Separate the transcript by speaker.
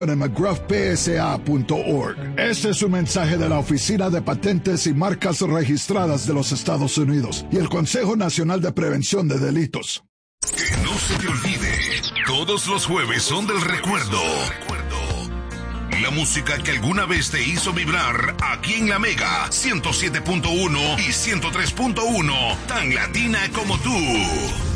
Speaker 1: en mcgruffpsa.org. Este es un mensaje de la Oficina de Patentes y Marcas Registradas de los Estados Unidos y el Consejo Nacional de Prevención de Delitos.
Speaker 2: Que no se te olvide, todos los jueves son del recuerdo. La música que alguna vez te hizo vibrar aquí en La Mega 107.1 y 103.1, tan latina como tú.